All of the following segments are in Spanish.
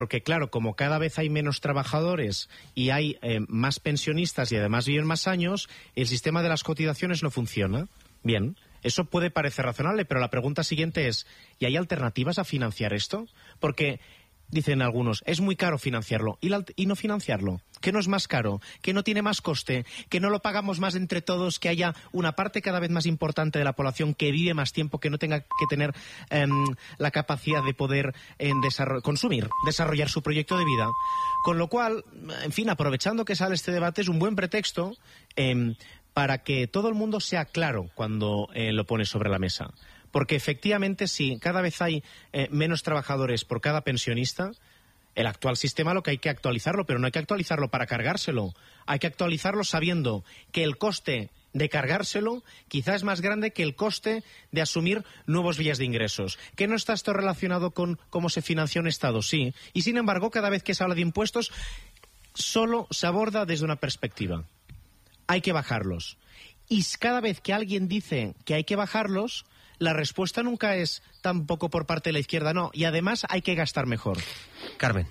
Porque claro, como cada vez hay menos trabajadores y hay más pensionistas y además viven más años, el sistema de las cotizaciones no funciona. Bien, eso puede parecer razonable, pero la pregunta siguiente es, ¿y hay alternativas a financiar esto? Porque dicen algunos, es muy caro financiarlo. ¿Y no financiarlo? ¿Que no es más caro? ¿Que no tiene más coste? ¿Que no lo pagamos más entre todos? ¿Que haya una parte cada vez más importante de la población que vive más tiempo, que no tenga que tener la capacidad de poder desarrollar su proyecto de vida? Con lo cual, en fin, aprovechando que sale este debate, es un buen pretexto para que todo el mundo sea claro cuando lo pone sobre la mesa. Porque efectivamente, si cada vez hay menos trabajadores por cada pensionista, el actual sistema lo que hay que actualizarlo, pero no hay que actualizarlo para cargárselo. Hay que actualizarlo sabiendo que el coste de cargárselo quizá es más grande que el coste de asumir nuevos vías de ingresos. ¿Que no está esto relacionado con cómo se financia un Estado? Sí. Y sin embargo, cada vez que se habla de impuestos, solo se aborda desde una perspectiva. Hay que bajarlos. Y cada vez que alguien dice que hay que bajarlos, la respuesta nunca es tampoco por parte de la izquierda, no. Y además hay que gastar mejor. Carmen.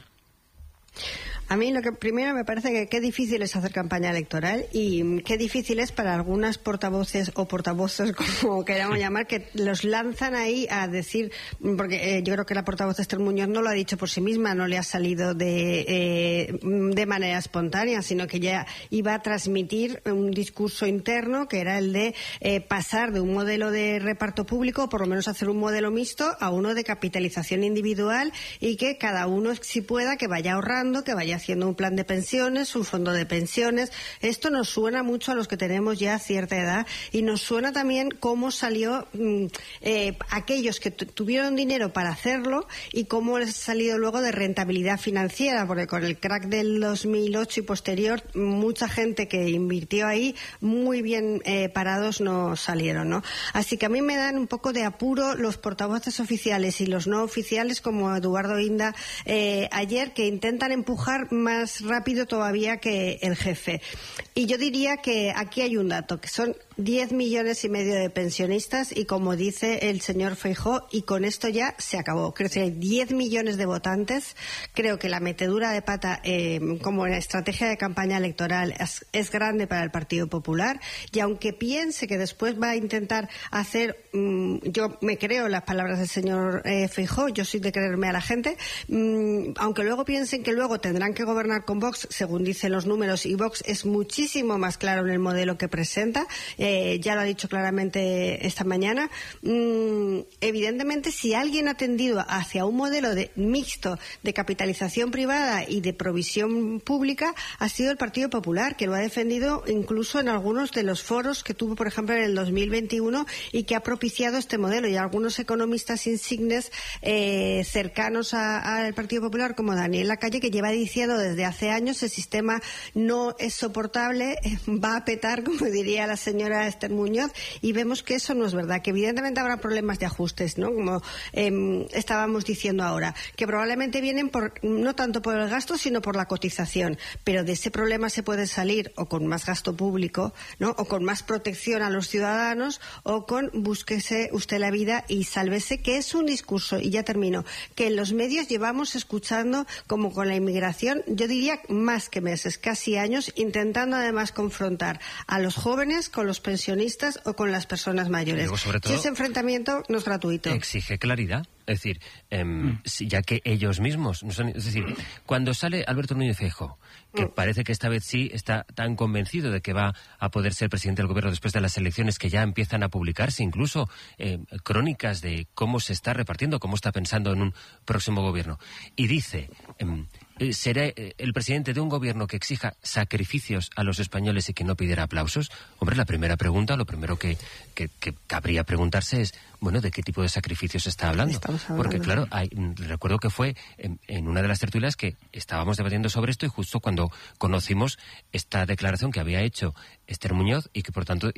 A mí lo que primero me parece que qué difícil es hacer campaña electoral y qué difícil es para algunas portavoces o portavoces, como queramos llamar, que los lanzan ahí a decir, porque yo creo que la portavoz Esther Muñoz no lo ha dicho por sí misma, no le ha salido de manera espontánea, sino que ya iba a transmitir un discurso interno que era el de pasar de un modelo de reparto público, o por lo menos hacer un modelo mixto, a uno de capitalización individual y que cada uno, si pueda, que vaya ahorrando, que vaya haciendo un plan de pensiones, un fondo de pensiones. Esto nos suena mucho a los que tenemos ya cierta edad y nos suena también cómo salió aquellos que tuvieron dinero para hacerlo y cómo les ha salido luego de rentabilidad financiera, porque con el crack del 2008 y posterior, mucha gente que invirtió ahí muy bien parados no salieron, ¿no? Así que a mí me dan un poco de apuro los portavoces oficiales y los no oficiales, como Eduardo Inda ayer, que intentan empujar más rápido todavía que el jefe. Y yo diría que aquí hay un dato, que son 10,5 millones de pensionistas y, como dice el señor Feijóo, y con esto ya se acabó. Creo que hay 10 millones de votantes. Creo que la metedura de pata como en estrategia de campaña electoral es grande para el Partido Popular, y aunque piense que después va a intentar hacer, yo me creo las palabras del señor Feijóo, yo soy de creerme a la gente, aunque luego piensen que luego tendrán que gobernar con Vox, según dicen los números, y Vox es muchísimo más claro en el modelo que presenta, ya lo ha dicho claramente esta mañana. Evidentemente, si alguien ha tendido hacia un modelo mixto de capitalización privada y de provisión pública, ha sido el Partido Popular, que lo ha defendido incluso en algunos de los foros que tuvo, por ejemplo, en el 2021, y que ha propiciado este modelo. Y algunos economistas insignes cercanos al Partido Popular, como Daniel Lacalle, que lleva diciendo desde hace años el sistema no es soportable, va a petar, como diría la señora Esther Muñoz, y vemos que eso no es verdad, que evidentemente habrá problemas de ajustes, ¿no? Como estábamos diciendo ahora, que probablemente vienen no tanto por el gasto, sino por la cotización, pero de ese problema se puede salir o con más gasto público, ¿no? O con más protección a los ciudadanos, o con búsquese usted la vida y sálvese, que es un discurso, y ya termino, que en los medios llevamos escuchando, como con la inmigración, yo diría más que meses, casi años, intentando además confrontar a los jóvenes con los pensionistas o con las personas mayores. Luego, sobre todo, ese enfrentamiento no es gratuito. Exige claridad. Es decir, ya que ellos mismos no son, es decir, cuando sale Alberto Núñez Feijóo, que parece que esta vez sí está tan convencido de que va a poder ser presidente del gobierno después de las elecciones, que ya empiezan a publicarse incluso crónicas de cómo se está repartiendo, cómo está pensando en un próximo gobierno, y dice, ¿será el presidente de un gobierno que exija sacrificios a los españoles y que no pidiera aplausos? Hombre, la primera pregunta, lo primero que cabría preguntarse es, bueno, ¿de qué tipo de sacrificios está hablando? Porque claro, recuerdo que fue en una de las tertulias que estábamos debatiendo sobre esto, y justo cuando conocimos esta declaración que había hecho Esther Muñoz, y que por tanto,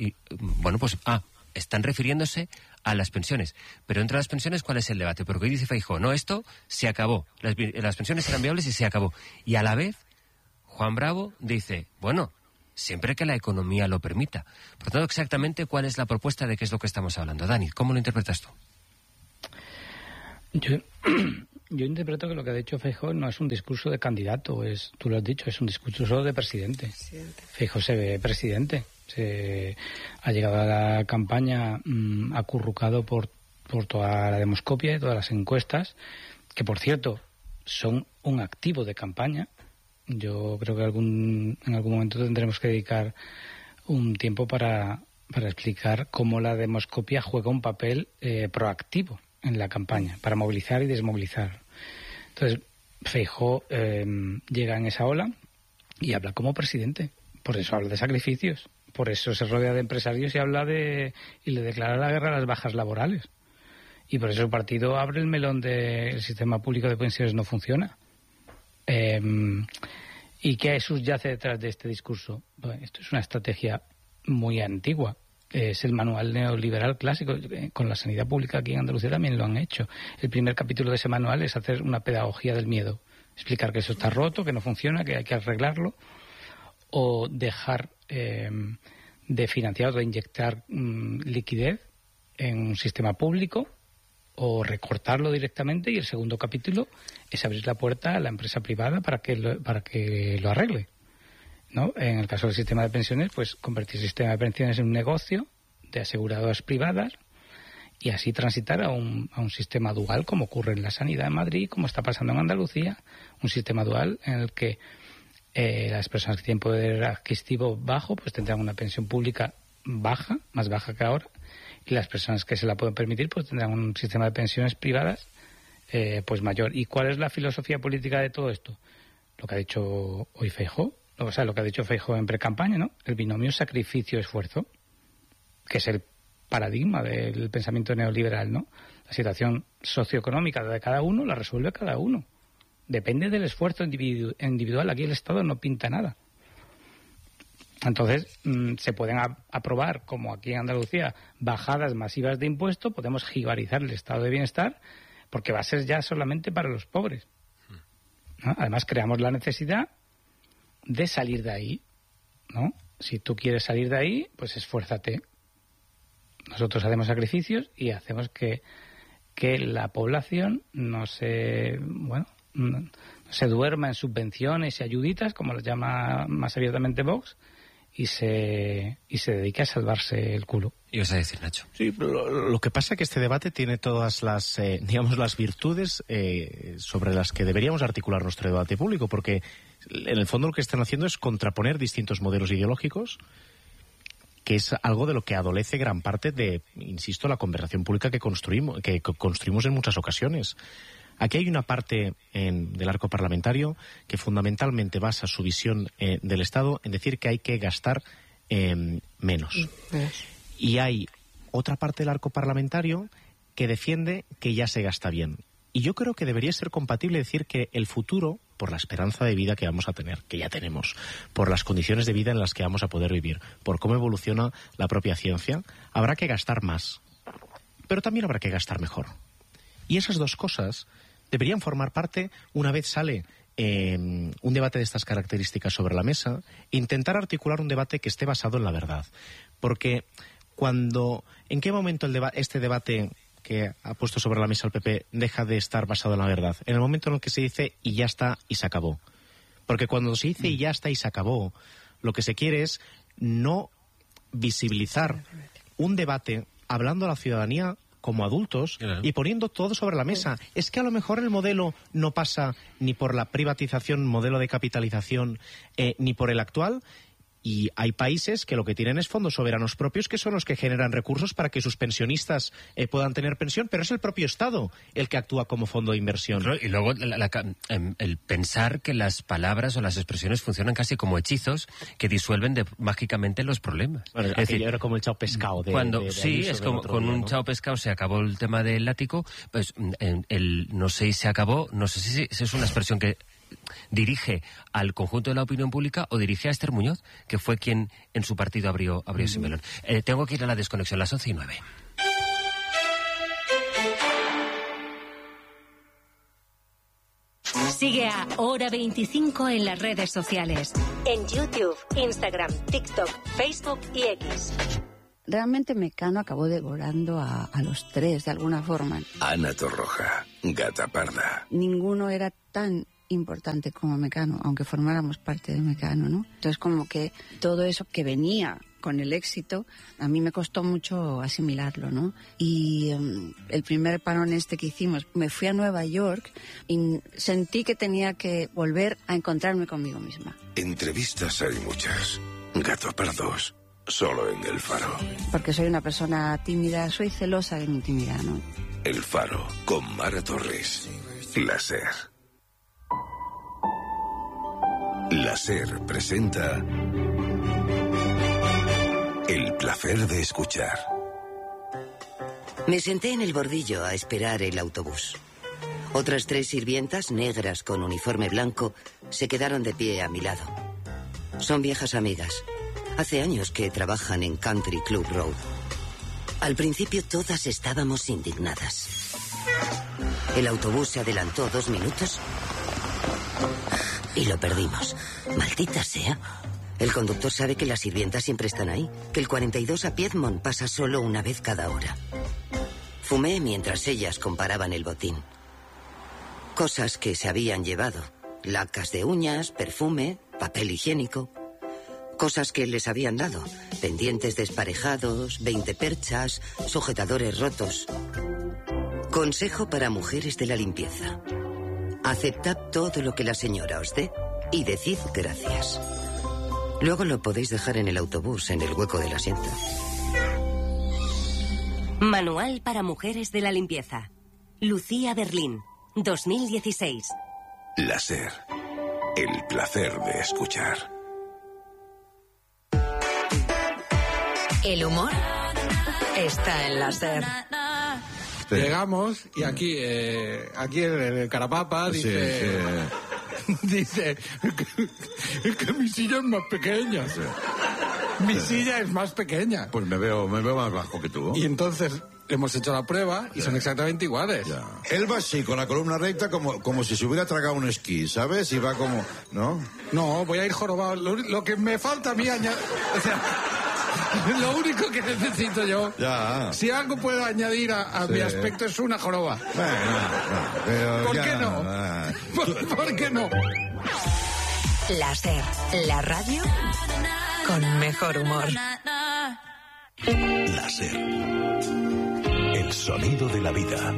están refiriéndose a las pensiones. Pero entre las pensiones, ¿cuál es el debate? Porque hoy dice Feijóo, no, esto se acabó. Las pensiones eran viables y se acabó. Y a la vez, Juan Bravo dice, bueno, siempre que la economía lo permita. Por tanto, exactamente cuál es la propuesta, de qué es lo que estamos hablando. Dani, ¿cómo lo interpretas tú? Yo interpreto que lo que ha dicho Feijóo no es un discurso de candidato, tú lo has dicho, es un discurso de presidente. Feijóo se ve presidente, ha llegado a la campaña acurrucado por toda la demoscopia y todas las encuestas, que por cierto son un activo de campaña. Yo creo que en algún momento tendremos que dedicar un tiempo para explicar cómo la demoscopia juega un papel proactivo en la campaña, para movilizar y desmovilizar. Entonces, Feijóo llega en esa ola y habla como presidente. Por eso habla de sacrificios, por eso se rodea de empresarios y le declara la guerra a las bajas laborales. Y por eso el partido abre el melón del sistema público de pensiones no funciona. ¿Y qué subyace detrás de este discurso? Bueno, esto es una estrategia muy antigua. Es el manual neoliberal clásico. Con la sanidad pública aquí en Andalucía también lo han hecho. El primer capítulo de ese manual es hacer una pedagogía del miedo. Explicar que eso está roto, que no funciona, que hay que arreglarlo. O dejar de financiar o de inyectar liquidez en un sistema público, o recortarlo directamente, y el segundo capítulo es abrir la puerta a la empresa privada para que lo arregle, ¿no? En el caso del sistema de pensiones, pues convertir el sistema de pensiones en un negocio de aseguradoras privadas y así transitar a un sistema dual, como ocurre en la sanidad en Madrid, como está pasando en Andalucía, un sistema dual en el que las personas que tienen poder adquisitivo bajo pues tendrán una pensión pública baja, más baja que ahora, y las personas que se la pueden permitir pues tendrán un sistema de pensiones privadas pues mayor. ¿Y cuál es la filosofía política de todo esto? Lo que ha dicho hoy Feijóo, o sea, lo que ha dicho Feijóo en precampaña, ¿no? El binomio sacrificio-esfuerzo, que es el paradigma del pensamiento neoliberal, ¿no? La situación socioeconómica de cada uno la resuelve cada uno. Depende del esfuerzo individual. Aquí el Estado no pinta nada. Entonces, se pueden aprobar, como aquí en Andalucía, bajadas masivas de impuestos, podemos jibarizar el estado de bienestar, porque va a ser ya solamente para los pobres, ¿no? Además, creamos la necesidad de salir de ahí, ¿no? Si tú quieres salir de ahí, pues esfuérzate. Nosotros hacemos sacrificios y hacemos que la población no se duerma en subvenciones y ayuditas, como las llama más abiertamente Vox, y se dedique a salvarse el culo. ¿Y vas a decir, Nacho? Sí, lo que pasa es que este debate tiene todas las, las virtudes sobre las que deberíamos articular nuestro debate público, porque en el fondo lo que están haciendo es contraponer distintos modelos ideológicos, que es algo de lo que adolece gran parte de, insisto, la conversación pública que construimos en muchas ocasiones. Aquí hay una parte del arco parlamentario que fundamentalmente basa su visión del Estado en decir que hay que gastar menos. Y hay otra parte del arco parlamentario que defiende que ya se gasta bien. Y yo creo que debería ser compatible decir que el futuro, por la esperanza de vida que vamos a tener, que ya tenemos, por las condiciones de vida en las que vamos a poder vivir, por cómo evoluciona la propia ciencia, habrá que gastar más. Pero también habrá que gastar mejor. Y esas dos cosas deberían formar parte, una vez sale un debate de estas características sobre la mesa, intentar articular un debate que esté basado en la verdad. Porque ¿en qué momento este debate que ha puesto sobre la mesa el PP deja de estar basado en la verdad? En el momento en el que se dice y ya está y se acabó. Porque cuando se dice y ya está y se acabó, lo que se quiere es no visibilizar un debate hablando a la ciudadanía como adultos, claro, y poniendo todo sobre la mesa. Es que a lo mejor el modelo no pasa ni por la privatización, modelo de capitalización, ni por el actual. Y hay países que lo que tienen es fondos soberanos propios, que son los que generan recursos para que sus pensionistas puedan tener pensión, pero es el propio Estado el que actúa como fondo de inversión. Y luego el pensar que las palabras o las expresiones funcionan casi como hechizos que disuelven mágicamente los problemas. Bueno, es decir, era como el chao pescado. Es como con un chao pescado se acabó el tema del ático, pues no sé si se acabó, no sé si es una expresión que dirige al conjunto de la opinión pública o dirige a Esther Muñoz, que fue quien en su partido abrió ese melón. Tengo que ir a la desconexión, las 11:09. Sigue a Hora 25 en las redes sociales. En YouTube, Instagram, TikTok, Facebook y X. Realmente Mecano acabó devorando a los tres de alguna forma. Ana Torroja, Gata Parda. Ninguno era tan importante como Mecano, aunque formáramos parte de Mecano, ¿no? Entonces, como que todo eso que venía con el éxito, a mí me costó mucho asimilarlo, ¿no? Y el primer parón que hicimos, me fui a Nueva York y sentí que tenía que volver a encontrarme conmigo misma. Entrevistas hay muchas. Gato Pardos, solo en El Faro. Porque soy una persona tímida, soy celosa de mi intimidad, ¿no? El Faro, con Mara Torres. La SER. La SER presenta El placer de escuchar. Me senté en el bordillo a esperar el autobús. Otras 3 sirvientas, negras con uniforme blanco, se quedaron de pie a mi lado. Son viejas amigas. Hace años que trabajan en Country Club Road. Al principio todas estábamos indignadas. El autobús se adelantó 2 minutos y lo perdimos. Maldita sea. El conductor sabe que las sirvientas siempre están ahí, que el 42 a Piedmont pasa solo una vez cada hora. Fumé mientras ellas comparaban el botín. Cosas que se habían llevado. Lacas de uñas, perfume, papel higiénico. Cosas que les habían dado. Pendientes desparejados, 20 perchas, sujetadores rotos. Consejo para mujeres de la limpieza. Aceptad todo lo que la señora os dé y decid gracias. Luego lo podéis dejar en el autobús, en el hueco del asiento. Manual para mujeres de la limpieza. Lucía Berlín, 2016. La SER. El placer de escuchar. El humor está en la SER. Llegamos y aquí en el Carapapa dice... Dice que mi silla es más pequeña. Mi silla es más pequeña. Pues me veo más bajo que tú. Y entonces hemos hecho la prueba y son exactamente iguales. Ya. Él va así, con la columna recta, como si se hubiera tragado un esquí, ¿sabes? Y va como... ¿No? No, voy a ir jorobado. Lo que me falta a mí añadir... O sea, lo único que necesito yo... Ya. Si algo puedo añadir a mi aspecto es una joroba. Pero ¿Por ya, qué no? ¿Por qué no? La SER, la radio con mejor humor. La SER. El sonido de la vida.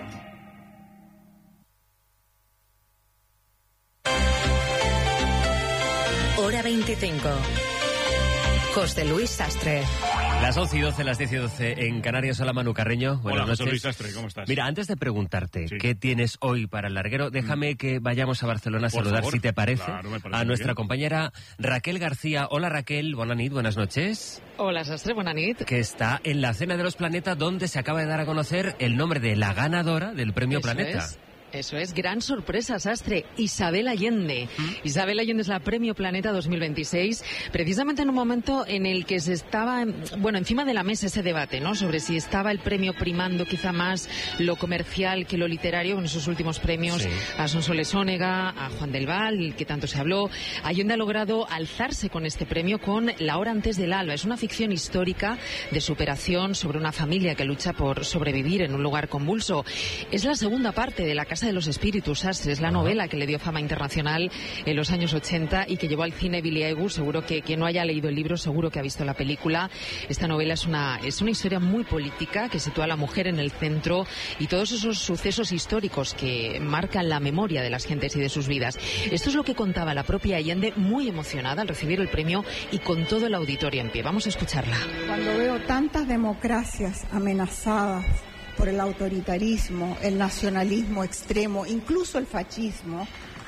Hora 25. José Luis Sastre. Las 11:12, las 10:12 en Canarias. Hola, Manu Carreño. Buenas noches. José Luis Sastre, ¿cómo estás? Mira, antes de preguntarte qué tienes hoy para el larguero, déjame que vayamos a Barcelona a saludar, si te parece, claro, me parece a nuestra bien. compañera Raquel García. Hola, Raquel, buenas noches. Hola, Sastre, buena nit. Que está en la Cena de los Planetas, donde se acaba de dar a conocer el nombre de la ganadora del Premio Planeta. Eso es, gran sorpresa, Sastre. Isabel Allende. Isabel Allende es la Premio Planeta 2026, precisamente en un momento en el que se estaba, encima de la mesa ese debate, ¿no? Sobre si estaba el premio primando quizá más lo comercial que lo literario, con esos últimos premios a Sonsoles Onega, a Juan del Val, que tanto se habló. Allende ha logrado alzarse con este premio con La hora antes del alba. Es una ficción histórica de superación sobre una familia que lucha por sobrevivir en un lugar convulso. Es la segunda parte de La Casa de los Espíritus, Sastre. Es la novela que le dio fama internacional en los años 80 y que llevó al cine Billy Eichner. Seguro que quien no haya leído el libro, seguro que ha visto la película. Esta novela es una historia muy política que sitúa a la mujer en el centro y todos esos sucesos históricos que marcan la memoria de las gentes y de sus vidas. Esto es lo que contaba la propia Allende, muy emocionada al recibir el premio y con todo el auditorio en pie. Vamos a escucharla. Cuando veo tantas democracias amenazadas por el autoritarismo, el nacionalismo extremo, incluso el fascismo,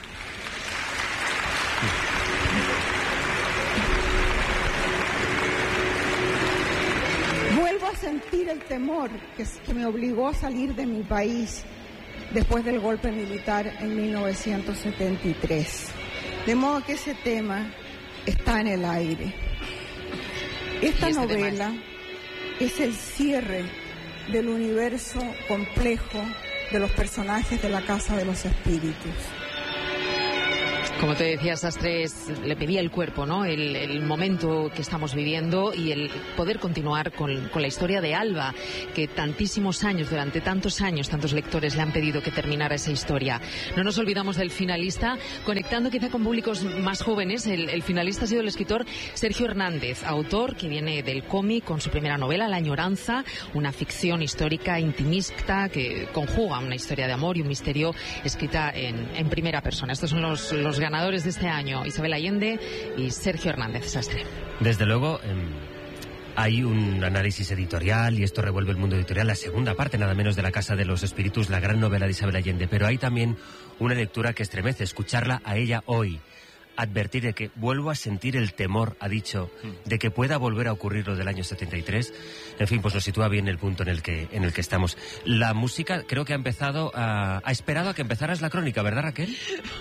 vuelvo a sentir el temor que me obligó a salir de mi país después del golpe militar en 1973. De modo que ese tema está en el aire. Esta novela es el cierre del universo complejo de los personajes de La Casa de los Espíritus. Como te decía, Sastre, le pedía el cuerpo, ¿no? El momento que estamos viviendo y el poder continuar con la historia de Alba, que tantísimos años, durante tantos años, tantos lectores le han pedido que terminara esa historia. No nos olvidamos del finalista, conectando quizá con públicos más jóvenes. El finalista ha sido el escritor Sergio Hernández, autor que viene del cómic con su primera novela, La añoranza, una ficción histórica intimista que conjuga una historia de amor y un misterio escrita en primera persona. Estos son los ganadores de este año, Isabel Allende y Sergio Hernández, Sastre. Desde luego, hay un análisis editorial y esto revuelve el mundo editorial, la segunda parte nada menos de La Casa de los Espíritus, la gran novela de Isabel Allende, pero hay también una lectura que estremece, escucharla a ella hoy, advertir de que vuelvo a sentir el temor, ha dicho, de que pueda volver a ocurrir lo del año 73. En fin, pues nos sitúa bien el punto en el que estamos. La música creo que ha empezado ha esperado a que empezaras la crónica, ¿verdad, Raquel?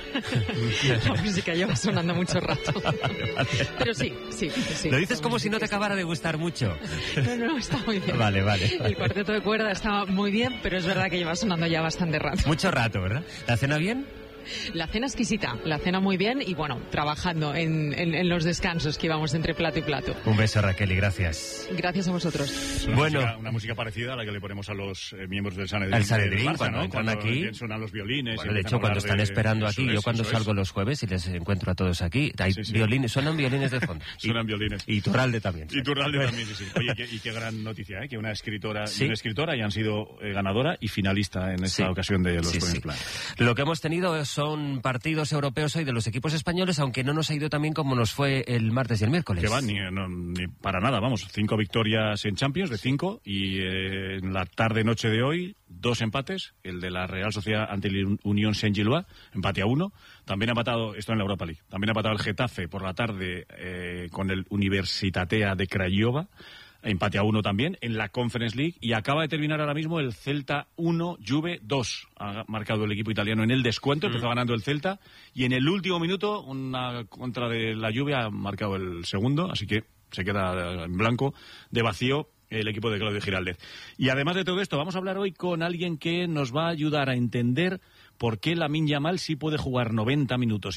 La música lleva sonando mucho rato. Pero sí. Lo dices como si no te acabara de gustar mucho. No, está muy bien. Vale. El cuarteto de cuerda está muy bien, pero es verdad que lleva sonando ya bastante rato. Mucho rato, ¿verdad? ¿La cena bien? La cena exquisita, la cena muy bien y bueno, trabajando en los descansos que íbamos entre plato y plato. Un beso, Raquel, y gracias. Gracias a vosotros. Una música parecida a la que le ponemos a los miembros del Sanedrín. Al Sanedrín, Barça, cuando ¿no? entran aquí. Suenan los violines. Bueno, de hecho, cuando están esperando aquí, yo cuando salgo los jueves y les encuentro a todos aquí, hay violines, suenan violines de fondo. Suenan violines. Y Iturralde también. Iturralde también, sí. Oye, y qué gran noticia, que una escritora y una escritora hayan sido ganadora y finalista en esta ocasión de los Premios Planeta. Lo que hemos tenido son partidos europeos hoy de los equipos españoles, aunque no nos ha ido tan bien como nos fue el martes y el miércoles. Que va, ni para nada, vamos. 5 victorias en Champions, de 5, y en la tarde-noche de hoy, 2 empates. El de la Real Sociedad ante el Unión Saint-Gilloise, empate a 1. También ha empatado, esto en la Europa League, también ha empatado el Getafe por la tarde con el Universitatea de Craiova. Empate a 1 también en la Conference League, y acaba de terminar ahora mismo el Celta 1, Juve 2. Ha marcado el equipo italiano en el descuento, empezó ganando el Celta, y en el último minuto, una contra de la Juve, ha marcado el segundo, así que se queda en blanco, de vacío, el equipo de Claudio Giraldez. Y además de todo esto, vamos a hablar hoy con alguien que nos va a ayudar a entender por qué Lamine Yamal sí puede jugar 90 minutos,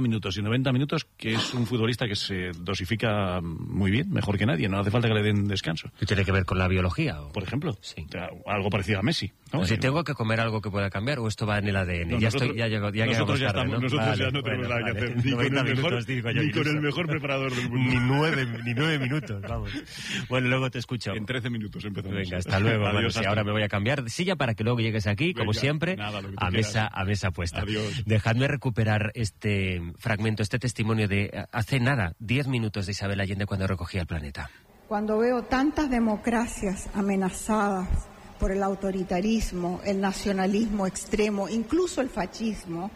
que es un futbolista que se dosifica muy bien, mejor que nadie, no hace falta que le den descanso. ¿Y tiene que ver con la biología? Por ejemplo, sí. Algo parecido a Messi, ¿no? Si tengo que comer algo que pueda cambiar, o esto va en el ADN. No, nosotros ya tenemos nada que hacer, ni con el mejor preparador del mundo. Ni 9 minutos, vamos. Bueno, luego te escucho. En 13 minutos empezamos. Venga, hasta luego. Adiós, hasta ahora me voy a cambiar de silla para que luego llegues aquí, como siempre, a mesa puesta. Adiós. Dejadme recuperar este fragmento, este testimonio de hace nada, 10 minutos, de Isabel Allende cuando recogía el planeta. Cuando veo tantas democracias amenazadas por el autoritarismo, el nacionalismo extremo, incluso el fascismo,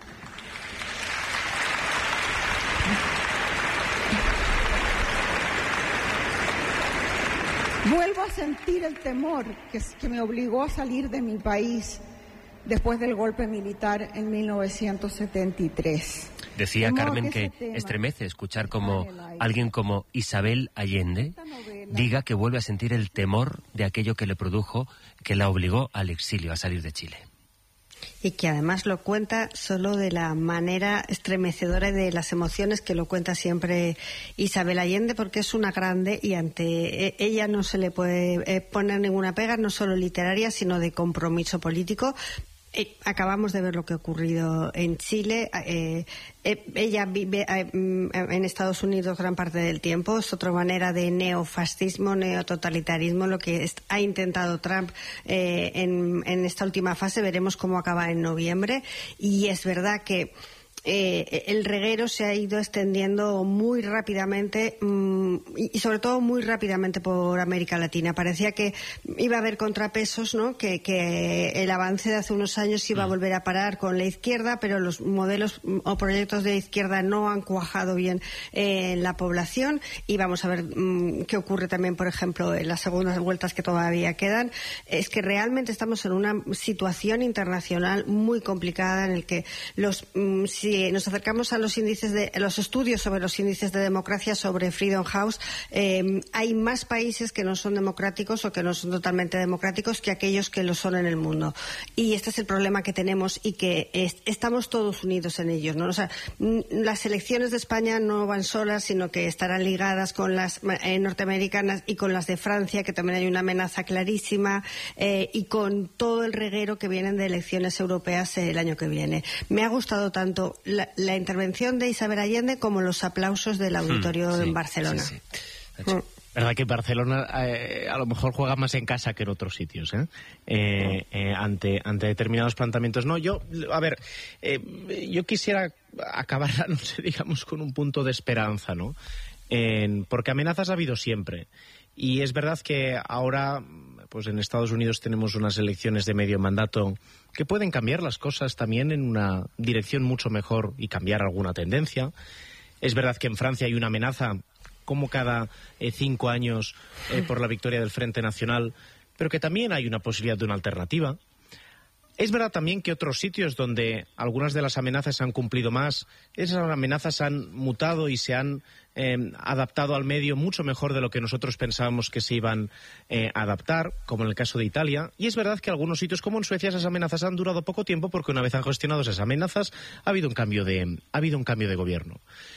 vuelvo a sentir el temor que me obligó a salir de mi país después del golpe militar en 1973. Decía Carmen que estremece escuchar como alguien como Isabel Allende diga que vuelve a sentir el temor de aquello que le produjo, que la obligó al exilio, a salir de Chile. Y que además lo cuenta solo de la manera estremecedora de las emociones que lo cuenta siempre Isabel Allende, porque es una grande y ante ella no se le puede poner ninguna pega, no solo literaria, sino de compromiso político. Acabamos de ver lo que ha ocurrido en Chile. Ella vive en Estados Unidos gran parte del tiempo. Es otra manera de neofascismo, neototalitarismo, lo que ha intentado Trump en esta última fase. Veremos cómo acaba en noviembre. Y es verdad que el reguero se ha ido extendiendo muy rápidamente y sobre todo muy rápidamente por América Latina. Parecía que iba a haber contrapesos, ¿no? Que el avance de hace unos años iba a volver a parar con la izquierda, pero los modelos o proyectos de izquierda no han cuajado bien en la población, y vamos a ver qué ocurre también, por ejemplo, en las segundas vueltas que todavía quedan. Es que realmente estamos en una situación internacional muy complicada en el que si nos acercamos a los estudios sobre los índices de democracia sobre Freedom House, hay más países que no son democráticos o que no son totalmente democráticos que aquellos que lo son en el mundo. Y este es el problema que tenemos y que estamos todos unidos en ellos, ¿no? O sea, las elecciones de España no van solas, sino que estarán ligadas con las norteamericanas y con las de Francia, que también hay una amenaza clarísima, y con todo el reguero que vienen de elecciones europeas el año que viene. Me ha gustado tanto la intervención de Isabel Allende como los aplausos del auditorio en Barcelona. Sí. Verdad que Barcelona a lo mejor juega más en casa que en otros sitios, ante determinados planteamientos. No, yo quisiera acabar la noche, digamos, con un punto de esperanza, ¿no? Porque amenazas ha habido siempre. Y es verdad que ahora, pues en Estados Unidos tenemos unas elecciones de medio mandato que pueden cambiar las cosas también en una dirección mucho mejor y cambiar alguna tendencia. Es verdad que en Francia hay una amenaza como cada 5 años por la victoria del Frente Nacional, pero que también hay una posibilidad de una alternativa. Es verdad también que otros sitios donde algunas de las amenazas se han cumplido más, esas amenazas han mutado y se han adaptado al medio mucho mejor de lo que nosotros pensábamos que se iban a adaptar, como en el caso de Italia. Y es verdad que algunos sitios, como en Suecia, esas amenazas han durado poco tiempo porque una vez han gestionado esas amenazas ha habido un cambio de gobierno.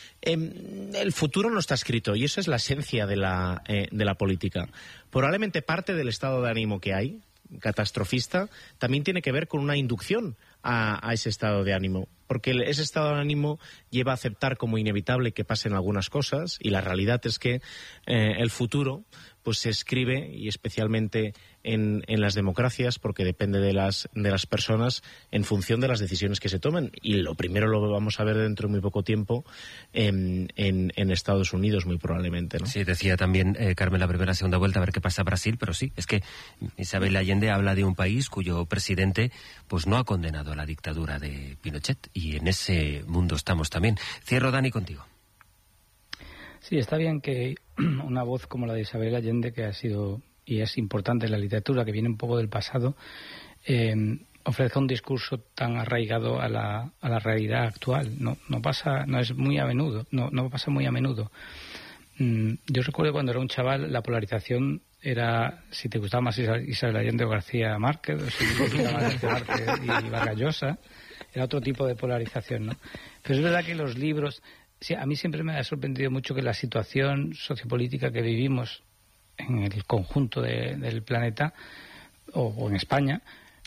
El futuro no está escrito y eso es la esencia de la política. Probablemente parte del estado de ánimo que hay, catastrofista, también tiene que ver con una inducción a ese estado de ánimo, porque ese estado de ánimo lleva a aceptar como inevitable que pasen algunas cosas, y la realidad es que el futuro pues se escribe, y especialmente en las democracias, porque depende de las personas en función de las decisiones que se tomen. Y lo primero lo vamos a ver dentro de muy poco tiempo en Estados Unidos, muy probablemente, ¿no? Sí, decía también Carmen la primera segunda vuelta, a ver qué pasa en Brasil, pero sí, es que Isabel Allende habla de un país cuyo presidente pues no ha condenado a la dictadura de Pinochet, y en ese mundo estamos también. Cierro, Dani, contigo. Sí, está bien que una voz como la de Isabel Allende, que ha sido y es importante en la literatura, que viene un poco del pasado, ofrezca un discurso tan arraigado a la realidad actual. No pasa muy a menudo. Yo recuerdo cuando era un chaval, la polarización era si te gustaba más Isabel Allende o García Márquez, o si te gustaba más García Márquez y Vargas Llosa. Era otro tipo de polarización, ¿no? Pero es verdad que los libros... Sí, a mí siempre me ha sorprendido mucho que la situación sociopolítica que vivimos en el conjunto del planeta o en España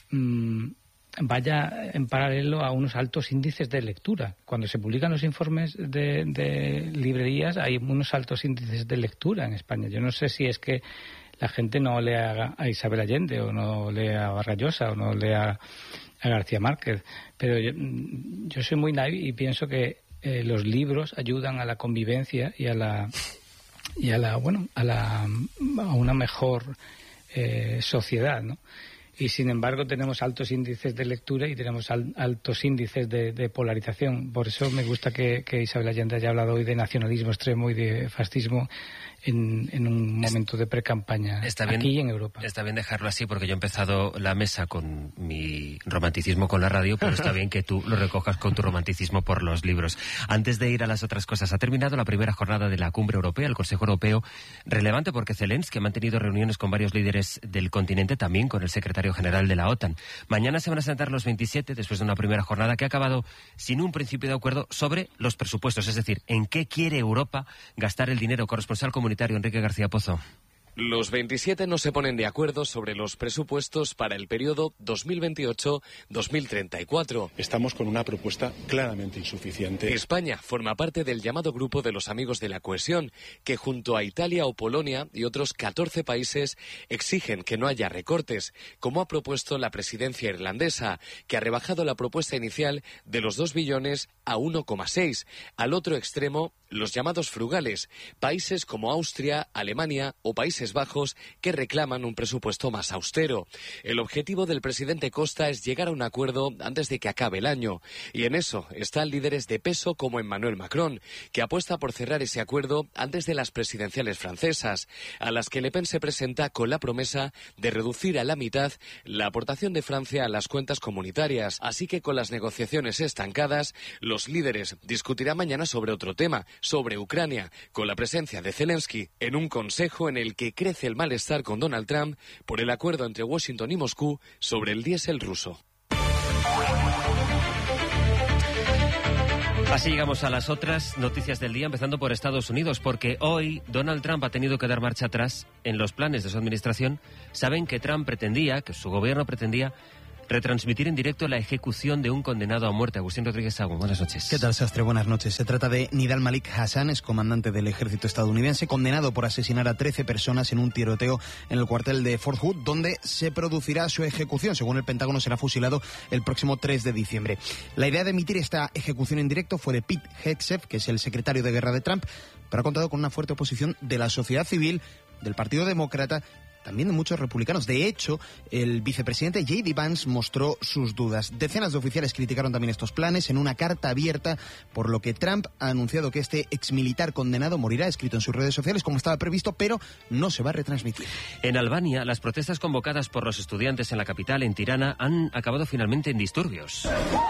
vaya en paralelo a unos altos índices de lectura. Cuando se publican los informes de librerías hay unos altos índices de lectura en España. Yo no sé si es que la gente no lea a Isabel Allende o no lea a Vargas Llosa o no lea a García Márquez, pero yo soy muy naive y pienso que los libros ayudan a la convivencia y a una mejor sociedad, ¿no? Y sin embargo tenemos altos índices de lectura y tenemos altos índices de polarización. Por eso me gusta que Isabel Allende haya hablado hoy de nacionalismo extremo y de fascismo en un momento de pre-campaña aquí en Europa. Está bien dejarlo así, porque yo he empezado la mesa con mi romanticismo con la radio, pero está bien que tú lo recojas con tu romanticismo por los libros. Antes de ir a las otras cosas, ha terminado la primera jornada de la Cumbre Europea, el Consejo Europeo, relevante porque Zelensky ha mantenido reuniones con varios líderes del continente, también con el secretario general de la OTAN. Mañana se van a sentar los 27, después de una primera jornada que ha acabado sin un principio de acuerdo sobre los presupuestos, es decir, en qué quiere Europa gastar el dinero. Corresponsal comunitario Enrique García Pozo. Los 27 no se ponen de acuerdo sobre los presupuestos para el periodo 2028-2034. Estamos con una propuesta claramente insuficiente. España forma parte del llamado grupo de los amigos de la cohesión, que junto a Italia o Polonia y otros 14 países exigen que no haya recortes, como ha propuesto la presidencia irlandesa, que ha rebajado la propuesta inicial de los 2 billones a 1,6. Al otro extremo, los llamados frugales, países como Austria, Alemania o Países Países Bajos, que reclaman un presupuesto más austero. El objetivo del presidente Costa es llegar a un acuerdo antes de que acabe el año. Y en eso están líderes de peso como Emmanuel Macron, que apuesta por cerrar ese acuerdo antes de las presidenciales francesas, a las que Le Pen se presenta con la promesa de reducir a la mitad la aportación de Francia a las cuentas comunitarias. Así que con las negociaciones estancadas, los líderes discutirán mañana sobre otro tema, sobre Ucrania, con la presencia de Zelensky en un consejo en el que crece el malestar con Donald Trump por el acuerdo entre Washington y Moscú sobre el diésel ruso. Así llegamos a las otras noticias del día, empezando por Estados Unidos, porque hoy Donald Trump ha tenido que dar marcha atrás en los planes de su administración. Saben que Trump pretendía, que su gobierno pretendía, retransmitir en directo la ejecución de un condenado a muerte. Agustín Rodríguez Sagún, buenas noches. ¿Qué tal, Sastre? Buenas noches. Se trata de Nidal Malik Hassan, es comandante del ejército estadounidense, condenado por asesinar a 13 personas en un tiroteo en el cuartel de Fort Hood, donde se producirá su ejecución. Según el Pentágono, será fusilado el próximo 3 de diciembre. La idea de emitir esta ejecución en directo fue de Pete Hegseth, que es el secretario de guerra de Trump, pero ha contado con una fuerte oposición de la sociedad civil, del Partido Demócrata, también de muchos republicanos. De hecho, el vicepresidente J.D. Vance mostró sus dudas. Decenas de oficiales criticaron también estos planes en una carta abierta, por lo que Trump ha anunciado que este exmilitar condenado morirá, escrito en sus redes sociales como estaba previsto, pero no se va a retransmitir. En Albania, las protestas convocadas por los estudiantes en la capital, en Tirana, han acabado finalmente en disturbios.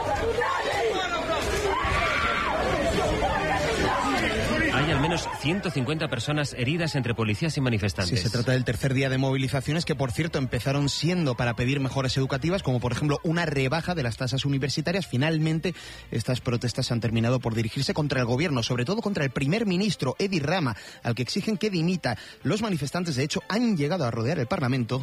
Hay al menos 150 personas heridas entre policías y manifestantes. Sí, se trata del tercer día de movilizaciones que, por cierto, empezaron siendo para pedir mejoras educativas, como por ejemplo una rebaja de las tasas universitarias. Finalmente, estas protestas han terminado por dirigirse contra el gobierno, sobre todo contra el primer ministro, Edi Rama, al que exigen que dimita. Los manifestantes, de hecho, han llegado a rodear el Parlamento.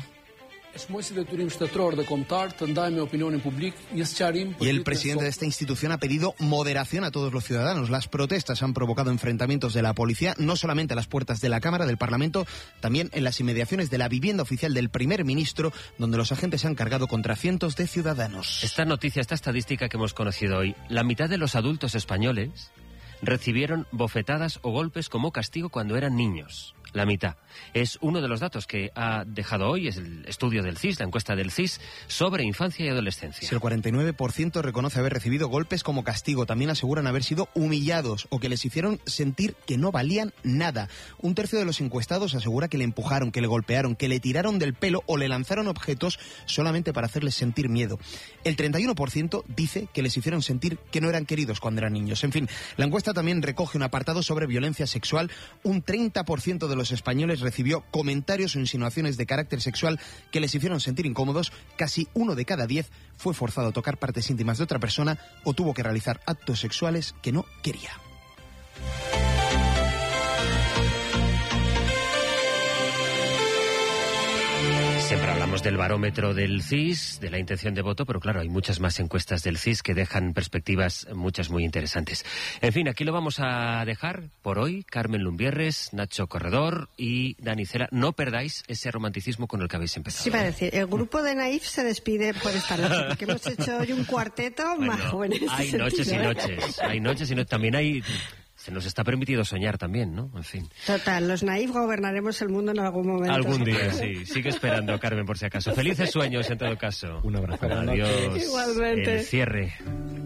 Y el presidente de esta institución ha pedido moderación a todos los ciudadanos. Las protestas han provocado enfrentamientos de la policía, no solamente a las puertas de la Cámara, del Parlamento, también en las inmediaciones de la vivienda oficial del primer ministro, donde los agentes se han cargado contra cientos de ciudadanos. Esta noticia, esta estadística que hemos conocido hoy, la mitad de los adultos españoles recibieron bofetadas o golpes como castigo cuando eran niños. La mitad. Es uno de los datos que ha dejado hoy, es el estudio del CIS, la encuesta del CIS, sobre infancia y adolescencia. Si el 49% reconoce haber recibido golpes como castigo, también aseguran haber sido humillados o que les hicieron sentir que no valían nada. Un tercio de los encuestados asegura que le empujaron, que le golpearon, que le tiraron del pelo o le lanzaron objetos solamente para hacerles sentir miedo. El 31% dice que les hicieron sentir que no eran queridos cuando eran niños. En fin, la encuesta también recoge un apartado sobre violencia sexual. Un 30% de los españoles recibió comentarios o insinuaciones de carácter sexual que les hicieron sentir incómodos. Casi 1 de cada 10 fue forzado a tocar partes íntimas de otra persona o tuvo que realizar actos sexuales que no quería. Siempre hablamos del barómetro del CIS, de la intención de voto, pero claro, hay muchas más encuestas del CIS que dejan perspectivas muchas muy interesantes. En fin, aquí lo vamos a dejar por hoy. Carmen Lumbierres, Nacho Corredor y Dani Cera. No perdáis ese romanticismo con el que habéis empezado. Sí, para decir, el grupo de Naif se despide por esta noche, porque hemos hecho hoy un cuarteto majo en este hay sentido. noches y noches, hay noches y noches. También hay... Se nos está permitido soñar también, ¿no? En fin. Total, los Naif gobernaremos el mundo en algún momento. Algún día, sí. Sigue esperando, Carmen, por si acaso. Felices sueños, en todo caso. Un abrazo. Adiós. Igualmente. El cierre.